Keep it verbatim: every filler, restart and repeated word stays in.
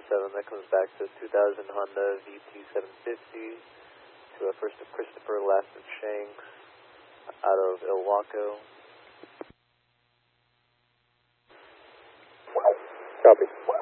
seven, that comes back to two thousand Honda V T seven fifty to a first of Christopher, last of Shanks, out of Ilwaco. Copy.